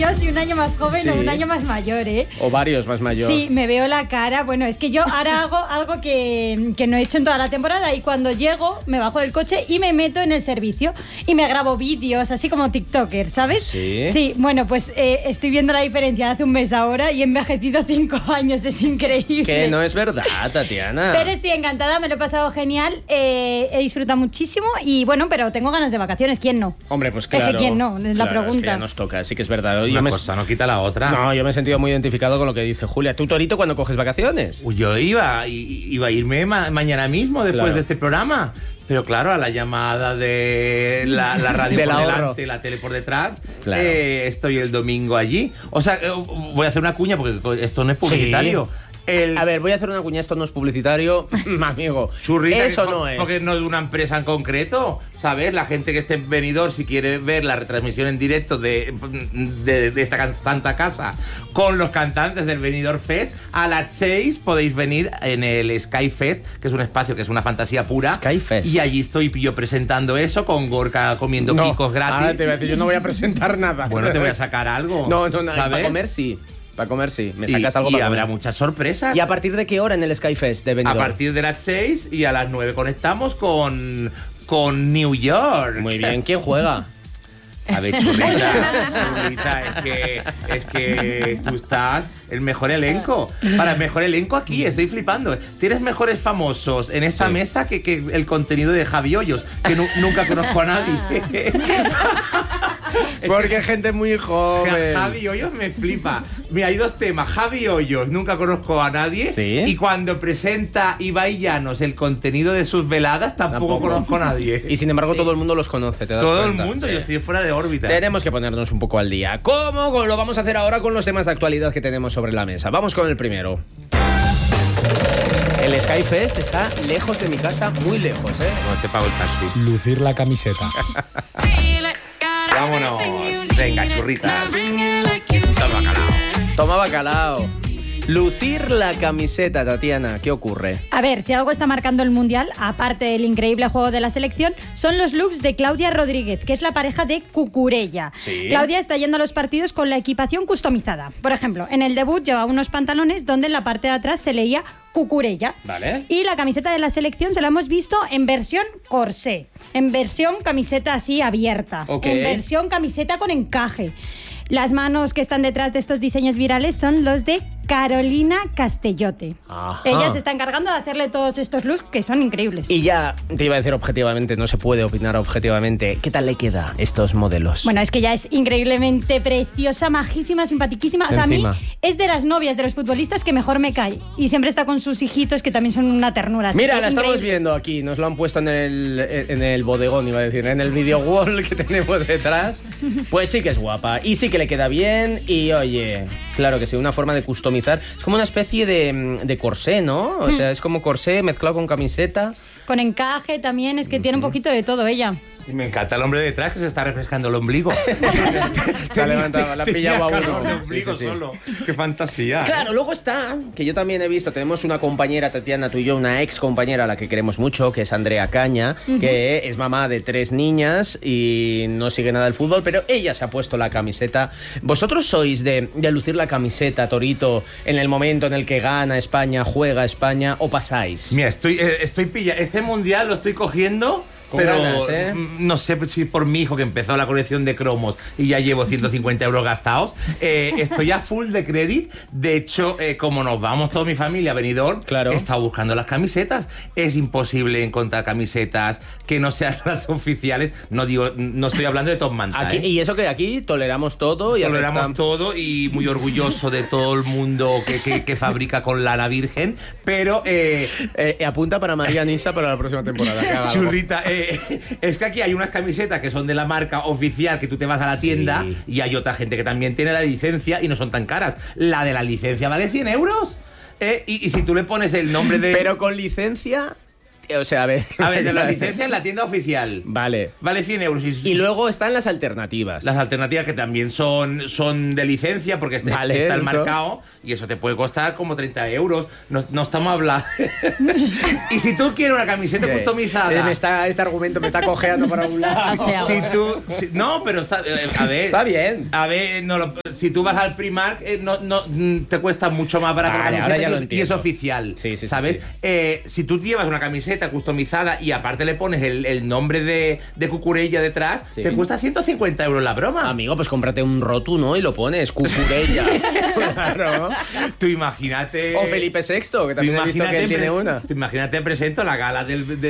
yo si un año más joven o un año más mayor, ¿eh? O varios más mayor. Sí, me veo la cara. Bueno, es que yo ahora hago algo que no he hecho en toda la temporada y cuando llego me bajo del coche y me meto en el servicio y me grabo vídeos, así como TikToker, ¿sabes? Sí. Sí, bueno, pues estoy viendo la diferencia de hace un mes ahora y he envejecido 5 años, es increíble. Que no es verdad, Tatiana. Pero estoy encantada, me lo he pasado genial, he disfrutado muchísimo y bueno, pero tengo ganas de vacaciones, ¿quién no? Hombre, pues claro. Es que ¿quién no? Es la pregunta. Es que ya nos toca, sí que es verdad. Una cosa no quita la otra. No, yo me he sentido muy identificado con lo que dice Julia. ¿Tú, Torito, cuándo coges vacaciones? Yo iba a irme mañana mismo después de este programa. Pero claro, a la llamada de la radio Del por ahorro. delante, la tele por detrás, Claro. estoy el domingo allí. O sea, voy a hacer una cuña porque esto no es publicitario. A ver, voy a hacer una cuña, esto no es publicitario, amigo. Churrita, eso no es. Porque no es de una empresa en concreto, ¿sabes? La gente que esté en Benidorm, si quiere ver la retransmisión en directo de esta santa casa con los cantantes del Benidorm Fest, a las 6 podéis venir en el Sky Fest, que es un espacio que es una fantasía pura. Sky Fest. Y allí estoy yo presentando eso, con Gorka comiendo kikos gratis. Ah, te voy a decir, yo no voy a presentar nada. Bueno, te voy a sacar algo. No, ¿sabes? para comer sí. Para comer sí. Me sacas algo y para habrá comer. muchas sorpresas. ¿Y a partir de qué hora en el Skyfest de Benidorm? A partir de las 6 y a las 9 conectamos con New York. Muy bien, ¿quién juega? A ver, churrita, es que tú estás el mejor elenco. Para el mejor elenco aquí, estoy flipando. Tienes mejores famosos en esa mesa que el contenido de Javi Hoyos, que nunca conozco a nadie. Porque hay gente muy joven. Javi Hoyos me flipa. Mira, hay dos temas. Javi Hoyos, nunca conozco a nadie. ¿Sí? Y cuando presenta Ibai Llanos el contenido de sus veladas, tampoco conozco a nadie. Y sin embargo todo el mundo los conoce, ¿te das Todo cuenta? el mundo, Sí. yo estoy fuera de órbita. Tenemos que ponernos un poco al día. ¿Cómo? Lo vamos a hacer ahora con los temas de actualidad que tenemos sobre la mesa. Vamos con el primero. El Skyfest está lejos de mi casa, muy lejos, ¿eh? No te pago el taxi. Lucir la camiseta. Vámonos. Venga, churritas. Toma bacalao. Toma bacalao. Lucir la camiseta, Tatiana, ¿qué ocurre? A ver, si algo está marcando el Mundial, aparte del increíble juego de la selección, son los looks de Claudia Rodríguez, que es la pareja de Cucurella. Sí. Claudia está yendo a los partidos con la equipación customizada. Por ejemplo, en el debut llevaba unos pantalones donde en la parte de atrás se leía Cucurella. Vale. Y la camiseta de la selección se la hemos visto en versión corsé, en versión camiseta así abierta, Ok. en versión camiseta con encaje. Las manos que están detrás de estos diseños virales son los de Carolina Castellote. Ajá. Ella se está encargando de hacerle todos estos looks que son increíbles. Y ya te iba a decir objetivamente, no se puede opinar objetivamente. ¿Qué tal le queda estos modelos? Bueno, es que ya es increíblemente preciosa, majísima, simpatiquísima. O sea, a mí Encima. es de las novias de los futbolistas que mejor me cae. Y siempre está con sus hijitos que también son una ternura. Así Mira, que la estamos increíble. viendo aquí, nos lo han puesto en el bodegón, iba a decir, en el video wall que tenemos detrás. Pues sí que es guapa y sí que le queda bien y oye, claro que sí, una forma de customizar. Es como una especie de corsé, ¿no? O sea, es como corsé mezclado con camiseta. Con encaje también, es que tiene un poquito de todo ella. Y me encanta el hombre detrás que se está refrescando el ombligo. Se ha levantado, la ha pillado a Tenía uno. calor de ombligo Sí, sí, sí. solo. Qué fantasía. Claro, luego está, que yo también he visto, tenemos una compañera, Tatiana, tú y yo, una ex compañera a la que queremos mucho, que es Andrea Caña, que es mamá de 3 niñas y no sigue nada el fútbol, pero ella se ha puesto la camiseta. ¿Vosotros sois de lucir la camiseta, Torito, en el momento en el que gana España, juega España, o pasáis? Mira, estoy pillando. Este mundial lo estoy cogiendo. Con Pero ganas, ¿eh? no sé si por mi hijo que empezó la colección de cromos y ya llevo 150 euros gastados, estoy a full de crédito. De hecho, como nos vamos toda mi familia a Benidorm, Claro. he estado buscando las camisetas. Es imposible encontrar camisetas que no sean las oficiales. No estoy hablando de Top Manta. Aquí, y eso que aquí toleramos todo y Toleramos aceptamos todo y muy orgulloso de todo el mundo que fabrica con lana virgen, pero apunta para María Nisa para la próxima temporada. que haga algo. churrita, es que aquí hay unas camisetas que son de la marca oficial, que tú te vas a la tienda, Sí. y hay otra gente que también tiene la licencia y no son tan caras. La de la licencia vale 100 euros. Y si tú le pones el nombre de... Pero con licencia, o sea, a ver. de la licencia en la tienda oficial. Vale. Vale 100 euros. Y luego están las alternativas. Las alternativas que también son de licencia porque Vale, está el eso. marcado y eso te puede costar como 30 euros. No estamos hablando. Y si tú quieres una camiseta customizada. Este argumento me está cojeando para un lado. No, pero está. A ver. Está bien. A ver, no, si tú vas al Primark, te cuesta mucho más barato la ahora ya lo camiseta y es entiendo. oficial, Sí, ¿sabes? sí. Si tú llevas una camiseta customizada y aparte le pones el nombre de Cucurella detrás, Sí. te cuesta 150 euros la broma. Amigo, pues cómprate un Rotu, ¿no? Y lo pones, Cucurella. Claro. Tú imagínate... O Felipe VI, que también he visto que él tiene una. Tú imagínate, presento la gala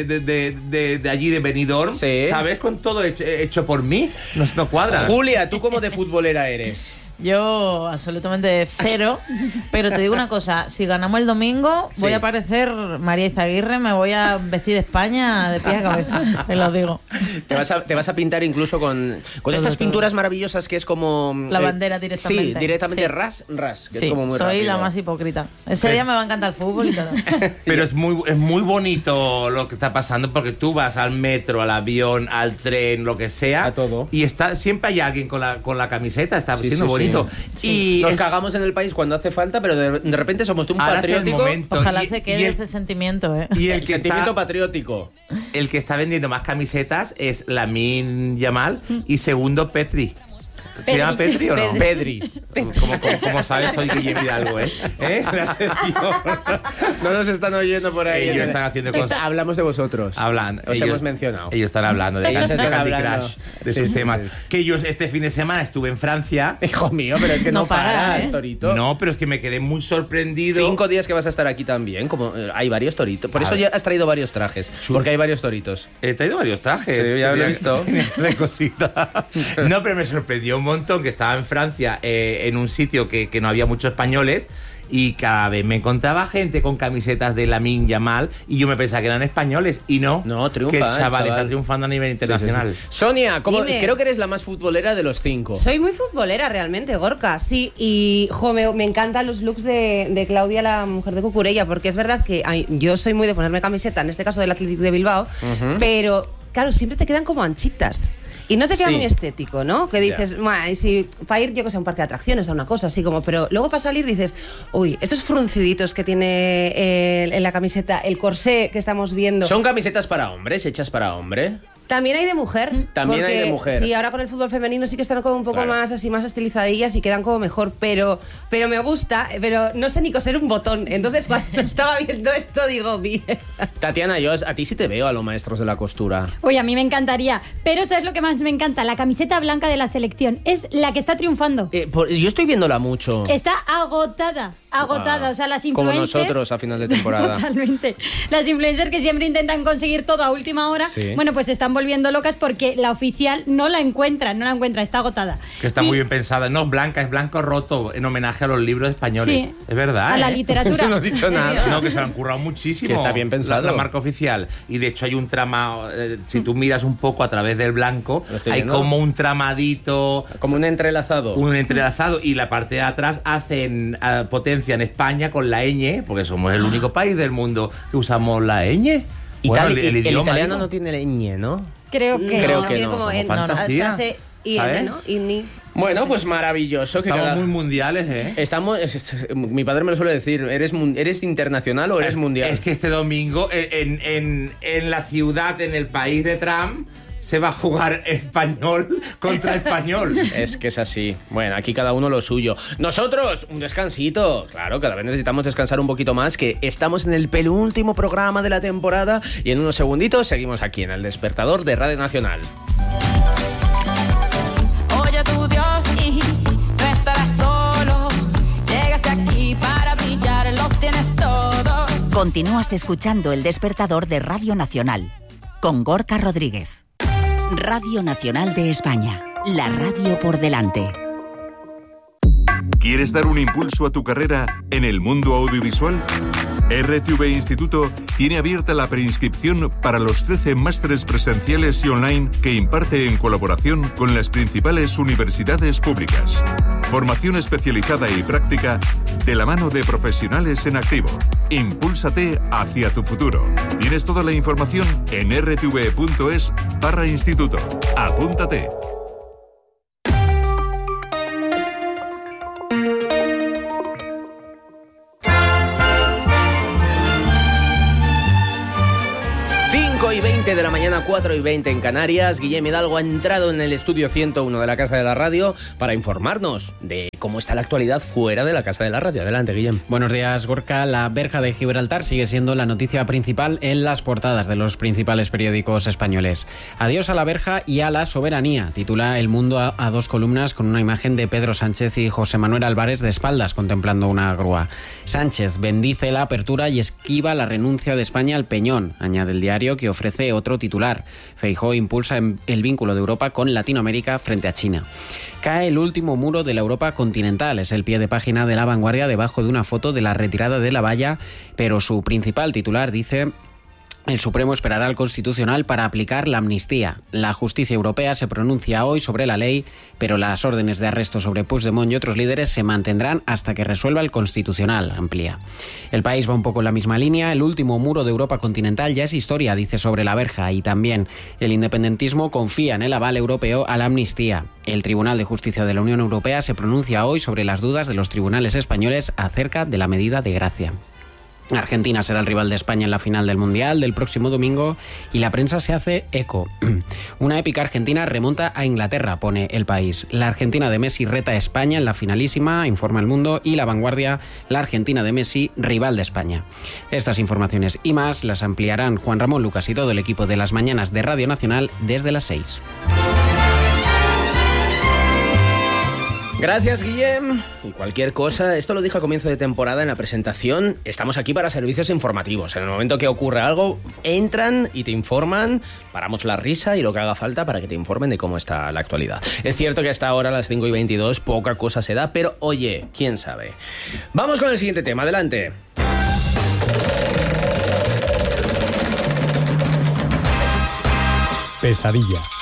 de allí de Benidorm, Sí. ¿sabes? Con todo hecho por mí. No cuadra. Julia, ¿tú cómo de futbolera eres? Yo absolutamente cero, pero te digo una cosa, si ganamos el domingo voy Sí. a parecer María Izaguirre, me voy a vestir de España de pies a cabeza, te lo digo. Te vas a pintar incluso con estas todo. pinturas maravillosas que es como... La bandera directamente. Sí, directamente Sí. ras, que Sí, es como muy soy rápido. la más hipócrita. Ese día me va a encantar el fútbol y todo. Pero es muy bonito lo que está pasando porque tú vas al metro, al avión, al tren, lo que sea. A todo. Y siempre hay alguien con la camiseta, está Sí, siendo sí, bonito. sí. Y Nos cagamos en el país cuando hace falta, pero de repente somos tú un ahora es el patriótico. momento. Ojalá Y- se y quede el- ese sentimiento, ¿eh? Y El sentimiento patriótico. el que está vendiendo más camisetas es Lamine Yamal y segundo Petri. ¿Se llama Petri o no? Pedri. Como sabes, soy Guillermo Hidalgo, ¿eh? La sección. No nos están oyendo por ahí. Ellos están haciendo cosas. Hablamos de vosotros. Hablan. Os hemos mencionado. Ellos están hablando de Ellos Candy están Candy hablando. Crush, de Sí, sus sí, temas. sí. Que yo este fin de semana estuve en Francia. Hijo mío, pero es que no, No para, paras, ¿eh? Torito. No, pero es que me quedé muy sorprendido. 5 días que vas a estar aquí también, como hay varios toritos. Por A eso ver. ya has traído varios trajes, porque hay varios toritos. He traído varios trajes. Sí, ya lo he Tenía- visto. tenía de cosita. No, pero me sorprendió un montón que estaba en Francia, en un sitio que no había muchos españoles. Y cada vez me encontraba gente con camisetas de Lamine Yamal y yo me pensaba que eran españoles y no. No, triunfa, que el chaval chaval. está triunfando a nivel internacional. Sí, sí, sí. Sonia, Dime. creo que eres la más futbolera de los 5. Soy muy futbolera realmente, Gorka, sí. Y me encantan los looks de Claudia, la mujer de Cucurella, porque es verdad que yo soy muy de ponerme camiseta, en este caso del Athletic de Bilbao, pero claro, siempre te quedan como anchitas. Y no te queda Sí. muy estético, ¿no? Que dices, y si para ir, yo que sé, a un parque de atracciones, a una cosa así como, pero luego para salir dices, uy, estos frunciditos que tiene en la camiseta, el corsé que estamos viendo. ¿Son camisetas para hombres, hechas para hombre? También hay de mujer. También hay porque, de mujer. Sí, ahora con el fútbol femenino sí que están como un poco Claro. más así, más estilizadillas y quedan como mejor, pero me gusta, pero no sé ni coser un botón. Entonces cuando estaba viendo esto digo, bien. Tatiana, yo a ti sí te veo a los maestros de la costura. Oye, a mí me encantaría. Pero ¿sabes lo que más me encanta? La camiseta blanca de la selección. Es la que está triunfando. Yo estoy viéndola mucho. Está agotada. O sea, las Como influencers... nosotros a final de temporada. Totalmente. Las influencers que siempre intentan conseguir todo a última hora, Sí. bueno, pues se están volviendo locas porque la oficial no la encuentra, está agotada. Que está Y- muy bien pensada. No, blanca, es blanco roto, en homenaje a los libros españoles. Sí. Es verdad. A la ¿eh? literatura. No he dicho nada. No, que se lo han currado muchísimo. Que está bien pensado. La marca oficial. Y de hecho hay un trama, si tú miras un poco a través del blanco, Lo estoy hay viendo. como un tramadito, Como un entrelazado. un entrelazado, y la parte de atrás hacen potencia en España con la ñ, porque somos el único país del mundo que usamos la ñ. Bueno, el idioma, italiano digo. no tiene ñ, ¿no? Creo que... Creo que tiene no, como como en- fantasía, se hace IN, ¿sabes? ¿no? INI. Bueno, pues maravilloso. Que Estamos cada- muy mundiales, ¿eh? Estamos, mi padre me lo suele decir, ¿eres internacional o eres mundial? Es que este domingo en la ciudad, en el país de Trump, se va a jugar español contra español. Es que es así. Bueno, aquí cada uno lo suyo. Nosotros, un descansito. Claro, cada vez necesitamos descansar un poquito más, que estamos en el penúltimo programa de la temporada y en unos segunditos seguimos aquí en El Despertador de Radio Nacional. Oye tu Dios y no estarás solo. Llegaste aquí para brillar, lo tienes todo. Continúas escuchando El Despertador de Radio Nacional con Gorka Rodríguez. Radio Nacional de España, la radio por delante. ¿Quieres dar un impulso a tu carrera en el mundo audiovisual? RTV Instituto tiene abierta la preinscripción para los 13 másteres presenciales y online que imparte en colaboración con las principales universidades públicas. Formación especializada y práctica de la mano de profesionales en activo. Impúlsate hacia tu futuro. Tienes toda la información en rtv.es/instituto. Apúntate. Y 20 de la mañana, 4:20 en Canarias. Guillermo Hidalgo ha entrado en el estudio 101 de la Casa de la Radio para informarnos de cómo está la actualidad fuera de la Casa de la Radio. Adelante, Guillem. Buenos días, Gorka. La verja de Gibraltar sigue siendo la noticia principal en las portadas de los principales periódicos españoles. Adiós a la verja y a la soberanía, titula El Mundo a dos columnas con una imagen de Pedro Sánchez y José Manuel Álvarez de espaldas contemplando una grúa. Sánchez bendice la apertura y esquiva la renuncia de España al Peñón, añade el diario, que ofrece otro titular. Feijóo impulsa el vínculo de Europa con Latinoamérica frente a China. Cae el último muro de la Europa continental, es el pie de página de La Vanguardia debajo de una foto de la retirada de la valla, pero su principal titular dice: el Supremo esperará al Constitucional para aplicar la amnistía. La justicia europea se pronuncia hoy sobre la ley, pero las órdenes de arresto sobre Puigdemont y otros líderes se mantendrán hasta que resuelva el Constitucional, amplía. El País va un poco en la misma línea. El último muro de Europa continental ya es historia, dice sobre la verja, y también el independentismo confía en el aval europeo a la amnistía. El Tribunal de Justicia de la Unión Europea se pronuncia hoy sobre las dudas de los tribunales españoles acerca de la medida de gracia. Argentina será el rival de España en la final del Mundial del próximo domingo y la prensa se hace eco. Una épica argentina remonta a Inglaterra, pone El País. La Argentina de Messi reta a España en la finalísima, informa El Mundo, y La Vanguardia, la Argentina de Messi, rival de España. Estas informaciones y más las ampliarán Juan Ramón Lucas y todo el equipo de Las Mañanas de Radio Nacional desde las 6. Gracias, Guillem. Y cualquier cosa, esto lo dije a comienzo de temporada en la presentación, estamos aquí para servicios informativos. En el momento que ocurre algo, entran y te informan, paramos la risa y lo que haga falta para que te informen de cómo está la actualidad. Es cierto que hasta ahora, a las 5:22, poca cosa se da, pero oye, quién sabe. Vamos con el siguiente tema, adelante. Pesadilla.